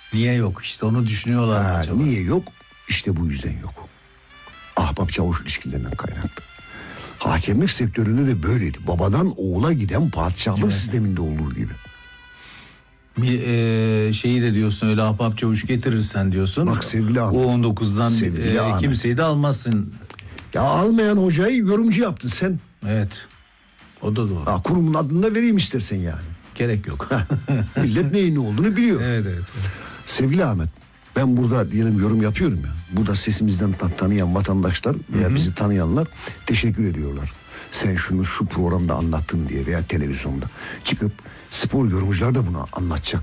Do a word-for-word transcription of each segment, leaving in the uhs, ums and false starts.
Niye yok? İşte onu düşünüyorlar Ha, acaba. niye yok? İşte bu yüzden yok. Ahbap çavuş ilişkilerinden kaynaklı. Hakemlik sektöründe de böyleydi. Babadan oğula giden padişahlık evet. sisteminde olduğu gibi. Bir e, şeyi de diyorsun, öyle ahbap çavuş getirirsen diyorsun. Bak sevgili Ahmet. O on dokuzdan sevgili e, kimseyi de almazsın. Ya almayan hocayı yorumcu yaptın sen. Evet. O da doğru. Ha, kurumun adını da vereyim istersen yani. Gerek yok. Millet neyin ne olduğunu biliyor. Evet, evet evet. Sevgili Ahmet, ben burada diyelim yorum yapıyorum ya. Burada sesimizden tan- tanıyan vatandaşlar veya Hı-hı. bizi tanıyanlar teşekkür ediyorlar. Sen şunu şu programda anlattın diye veya televizyonda. Çıkıp spor yorumcular da bunu anlatacak.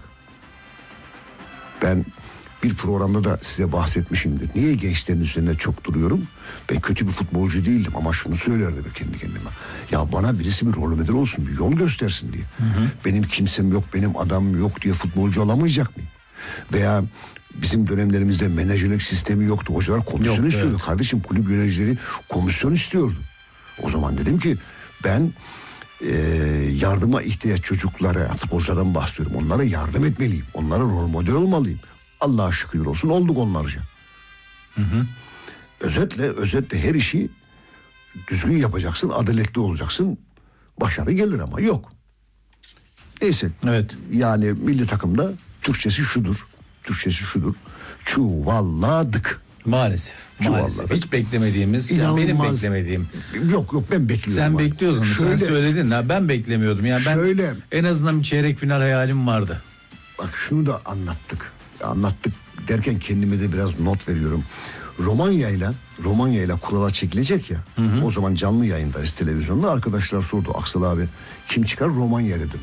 Ben bir programda da size bahsetmişimdir. Niye gençlerin üzerinde çok duruyorum? Ben kötü bir futbolcu değildim ama şunu söylerdim kendi kendime. Ya bana birisi bir rol model olsun, bir yol göstersin diye. Hı hı. Benim kimsem yok, benim adamım yok diye futbolcu olamayacak mıyım? Veya bizim dönemlerimizde menajerlik sistemi yoktu. Hocalar komisyon yok, istiyordu. Evet. Kardeşim kulüp yöneticileri komisyon istiyordu. O zaman dedim ki ben e, yardıma ihtiyaç çocuklara, futbolculardan bahsediyorum. Onlara yardım etmeliyim. Onlara rol model olmalıyım. Allah'a şükür olsun olduk onlarca. Hı hı. Özetle, özetle her işi düzgün yapacaksın, adaletli olacaksın. Başarı gelir ama yok. Neyse. Evet. Yani milli takımda Türkçesi şudur. Türkçesi şudur. Çuvalladık. Maalesef. Maalesef. Hiç beklemediğimiz, yani benim beklemediğim. Yok yok ben bekliyorum. Sen bekliyordun. Şöyle, sen söyledin. Ha, ben beklemiyordum. Yani ben şöyle, en azından bir çeyrek final hayalim vardı. Bak şunu da anlattık. Anlattık derken kendime de biraz not veriyorum. Romanya'yla Romanya'yla kurala çekilecek ya. Hı hı. O zaman canlı yayındayız televizyonda. Arkadaşlar sordu. Aksel abi kim çıkar? Romanya dedim.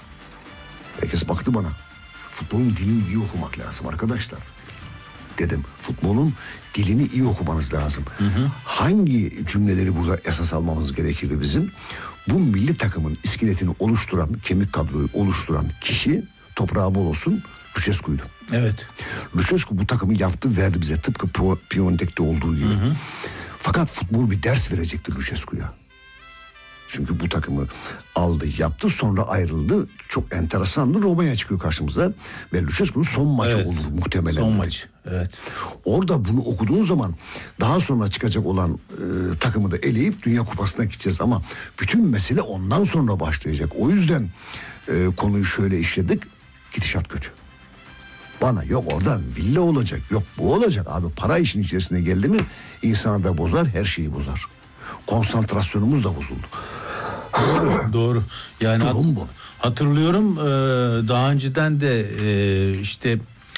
Herkes baktı bana. Futbolun dilini iyi okumak lazım arkadaşlar. Dedim. Futbolun dilini iyi okumanız lazım. Hı hı. Hangi cümleleri burada esas almamız gerekirdi bizim? Bu milli takımın iskeletini oluşturan, kemik kadroyu oluşturan kişi, toprağı bol olsun, Lucescu'ydu. Evet. Lucescu bu takımı yaptı, verdi bize tıpkı Piontek'te olduğu gibi. Hı hı. Fakat futbol bir ders verecekti Lucescu'ya. Çünkü bu takımı aldı, yaptı, sonra ayrıldı. Çok enteresandı. Romanya çıkıyor karşımıza ve Lucescu'nun son maçı evet. olur muhtemelen. Son maç. Evet. Orada bunu okuduğun zaman daha sonra çıkacak olan e, takımı da eleyip Dünya Kupası'na gideceğiz ama bütün mesele ondan sonra başlayacak. O yüzden e, konuyu şöyle işledik. Gidişat kötü. Bana yok orada villa olacak, yok bu olacak. Abi para işin içerisine geldi mi insanı da bozar, her şeyi bozar. Konsantrasyonumuz da bozuldu. Doğru, doğru. Yani hat, bu. hatırlıyorum e, daha önceden de e, işte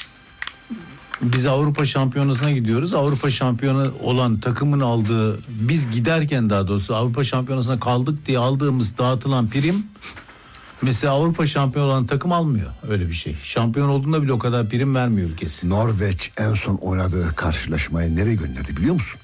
biz Avrupa Şampiyonası'na gidiyoruz. Avrupa şampiyonu olan takımın aldığı, biz giderken daha doğrusu Avrupa Şampiyonası'na kaldık diye aldığımız dağıtılan prim, mesela Avrupa şampiyonu olan takım almıyor öyle bir şey. Şampiyon olduğunda bile o kadar prim vermiyor ülkesi. Norveç en son oynadığı karşılaşmayı nereye gönderdi biliyor musun?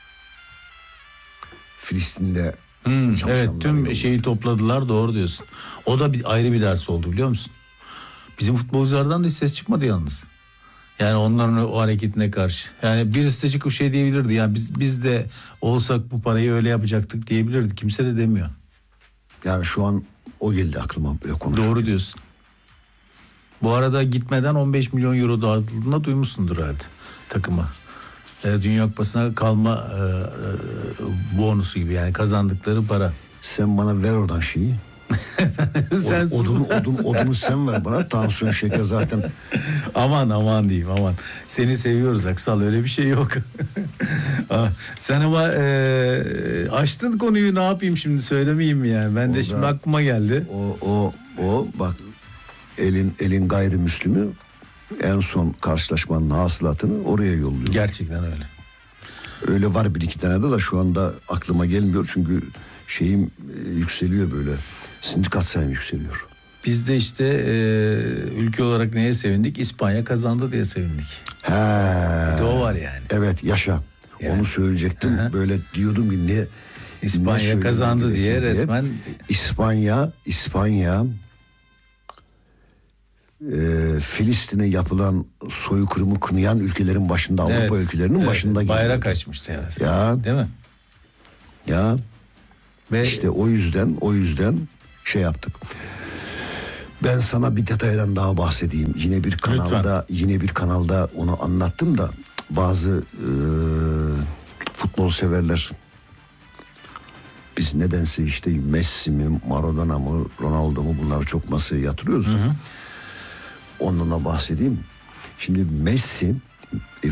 Filistin'de hmm, evet tüm yolunda. Şeyi topladılar, doğru diyorsun. O da bir ayrı bir ders oldu biliyor musun? Bizim futbolculardan da hiç ses çıkmadı yalnız. Yani onların o hareketine karşı. Yani birisi de çıkıp şey diyebilirdi. Yani biz biz de olsak bu parayı öyle yapacaktık diyebilirdi. Kimse de demiyor. Yani şu an o geldi aklıma böyle konuşuyor. Doğru diyorsun. Bu arada gitmeden on beş milyon euro dağıtıldığında duymuşsundur herhalde takıma. E, Dünya Kupası'na kalma e, e, bonusu gibi, yani kazandıkları para. Sen bana ver oradan şeyi. sen o, odunu, odun, odunu sen ver bana. Tansiyon şeker zaten. Aman aman diyeyim aman. Seni seviyoruz Aksal, öyle bir şey yok. Sen ama e, açtın konuyu, ne yapayım şimdi, söylemeyeyim mi yani? Ben Orada, de şimdi aklıma geldi. O o o bak elin elin gayrimüslimi en son karşılaşmanın hasılatını oraya yolluyor. Gerçekten öyle. Öyle var bir iki tane de da şu anda aklıma gelmiyor çünkü şeyim e, yükseliyor böyle. Sindikat sayım yükseliyor. Biz de işte e, ülke olarak neye sevindik? İspanya kazandı diye sevindik. He. Bir de o var yani. Evet yaşa. Yani. Onu söyleyecektim. Hı-hı. Böyle diyordum ki ne İspanya ne kazandı diye resmen. İspanya, İspanya e, Filistin'e yapılan soykırımı kınayan ülkelerin başında, Avrupa evet. ülkelerinin evet. başında geliyor. Bayrak açmıştı yani. Ya. Değil mi? Ya. Ve işte o yüzden o yüzden şey yaptık. Ben sana bir detaydan daha bahsedeyim. Yine bir kanalda, Lütfen. yine bir kanalda onu anlattım da bazı e, futbol severler biz nedense işte Messi mi, Maradona mı, Ronaldo mu bunları çok masaya yatırıyoruz. Hı hı. Ondan da bahsedeyim. Şimdi Messi e, e,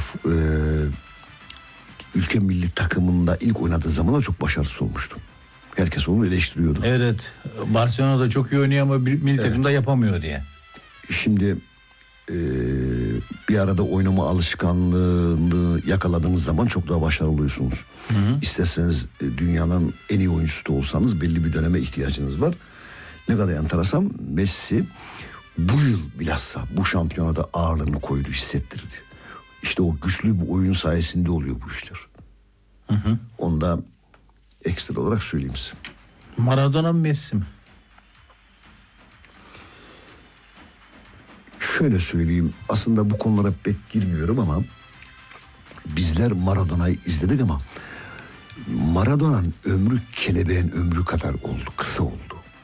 ülke milli takımında ilk oynadığı zaman da çok başarısız olmuştu. Herkes onu eleştiriyordu. Evet. Barcelona'da çok iyi oynuyor ama milli evet. takımda yapamıyor diye. Şimdi e, bir arada oynama alışkanlığını yakaladığınız zaman çok daha başarılı oluyorsunuz. Hı hı. İsterseniz dünyanın en iyi oyuncusu da olsanız belli bir döneme ihtiyacınız var. Ne kadar enteresan, Messi bu yıl bilhassa bu şampiyonada ağırlığını koydu, hissettirdi. İşte o güçlü bir oyun sayesinde oluyor bu işler. Hı hı. Onu da ekstra olarak söyleyeyim size. Maradona mı Messi mi? Şöyle söyleyeyim, aslında bu konulara pek girmiyorum ama bizler Maradona'yı izledik ama Maradona'nın ömrü kelebeğin ömrü kadar oldu, kısa oldu.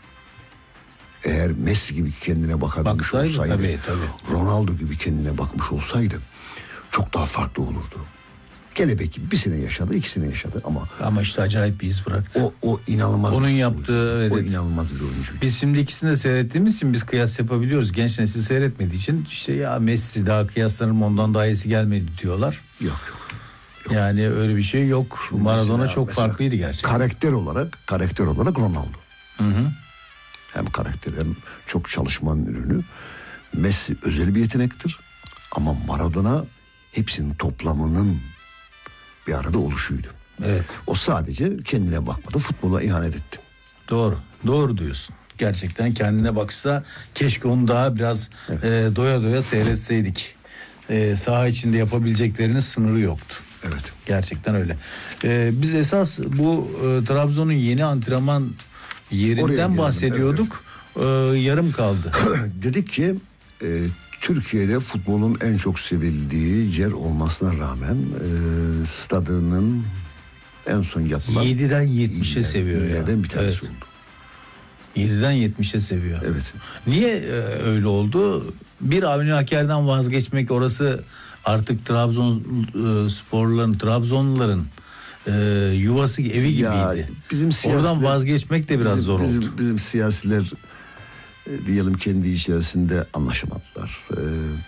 Eğer Messi gibi kendine bakabilmiş Baksaydı, olsaydı, tabii, tabii. Ronaldo gibi kendine bakmış olsaydı çok daha farklı olurdu. Kelebek gibi bir sene yaşadı, iki sene yaşadı ama ama işte acayip bir iz bıraktı. O o inanılmaz. Onun yaptığı evet. O inanılmaz bir oyuncu. Biz şimdi ikisini de seyrettiğimiz için biz kıyas yapabiliyoruz. Genç nesil seyretmediği için işte ya Messi daha kıyaslanır, ondan daha iyisi gelmedi diyorlar. Yok yok. yok. Yani öyle bir şey yok. Şimdi Maradona mesela, çok mesela farklıydı gerçekten. Karakter olarak, karakter olarak Ronaldo. Hı hı. Hem karakter hem çok çalışmanın ürünü. Messi özel bir yetenektir. Ama Maradona hepsinin toplamının bir arada oluşuydu. Evet. O sadece kendine bakmadı, futbola ihanet etti. Doğru, doğru diyorsun. Gerçekten kendine baksa keşke onu daha biraz evet. e, doya doya seyretseydik. E, saha içinde yapabileceklerinin sınırı yoktu. Evet. Gerçekten öyle. E, biz esas bu e, Trabzon'un yeni antrenman yerinden bahsediyorduk. Evet, evet. E, yarım kaldı. Dedik ki e, Türkiye'de futbolun en çok sevildiği yer olmasına rağmen e, stadının en son yapılan yediden yetmişe seviyor yerden ya. bir tanesi evet. oldu. yediden yetmişe seviyor. Evet. Niye e, öyle oldu? Bir Avni Aker'den vazgeçmek, orası artık Trabzon e, sporların, Trabzonluların e, yuvası, evi gibiydi. Ya, bizim siyasiler, oradan vazgeçmek de biraz bizim, zor bizim, oldu. Bizim siyasiler e, diyelim kendi içerisinde anlaşamadılar. E,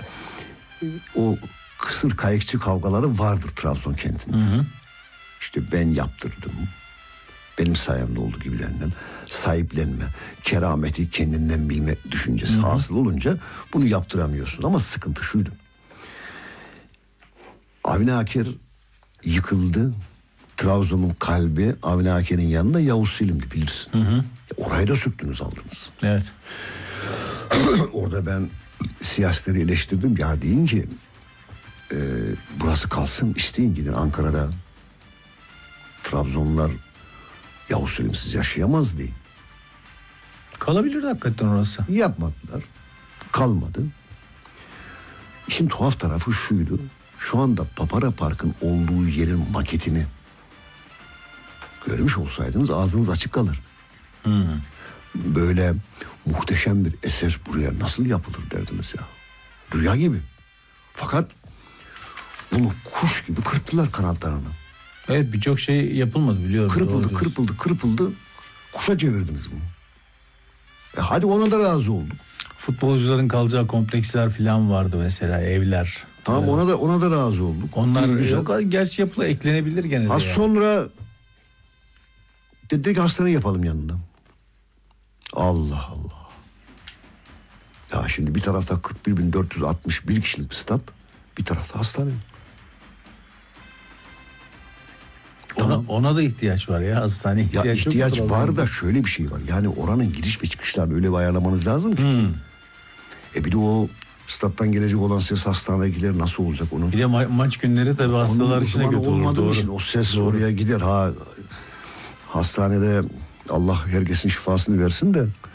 o kısır kayıkçı kavgaları vardır Trabzon kentinde. Hı hı. İşte ben yaptırdım, benim sayemde oldu gibilerinden sahiplenme, kerameti kendinden bilme düşüncesi hı hı. hasıl olunca bunu yaptıramıyorsun. Ama sıkıntı şuydu: Avni Aker yıkıldı. Trabzon'un kalbi Avni Aker'in yanında Yavuz Selim'di, bilirsin. Hı hı. Orayı da söktünüz, aldınız. Evet. Orada ben siyasileri eleştirdim. Ya deyin ki e, burası kalsın, isteyin, gidin Ankara'da. Trabzonlular Yavuz Selim'siz yaşayamaz diye. Kalabilirdi hakikaten orası. Yapmadılar. Kalmadı. İşin tuhaf tarafı şuydu: şu anda Papara Park'ın olduğu yerin maketini görmüş olsaydınız ağzınız açık kalır. Hmm. Böyle muhteşem bir eser buraya nasıl yapılır derdiniz ya. Rüya gibi. Fakat bunu kuş gibi kırptılar kanatlarını. Evet, birçok şey yapılmadı, biliyorum. Kırpıldı, kırpıldı, kırpıldı. Kuşa çevirdiniz bunu. E hadi ona da razı olduk. Futbolcuların kalacağı kompleksler falan vardı mesela, evler. Tamam, evet. ona da ona da razı olduk. Onlar yok, gerçi yapıla eklenebilir gene de. Az yani. Sonra dedik hastane yapalım yanında. Allah Allah. Ya şimdi bir tarafta kırk bir bin dört yüz altmış bir kişilik bir stat, bir tarafta hastane. Ona, ona da ihtiyaç var ya, hastane ihtiyaç. Ya ihtiyaç var da şöyle bir şey var. Yani oranın giriş ve çıkışlarını öyle bir ayarlamanız lazım ki. Hmm. E bir de o stat'tan gelecek olan ses hastanedekiler nasıl olacak onu? Bir de ma- maç günleri tabii hastalar içine kötü olur. Doğru. Için, o ses doğru. Oraya gider. Ha, hastanede Allah herkesin şifasını versin de